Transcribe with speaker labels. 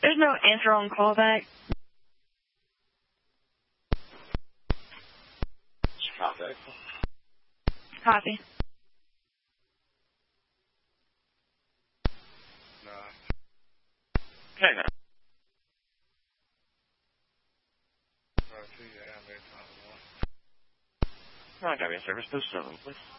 Speaker 1: There's no answer on callback. Copy.
Speaker 2: No.
Speaker 3: Okay, now.
Speaker 2: Sorry, see you.
Speaker 3: Copy, service to 7, please.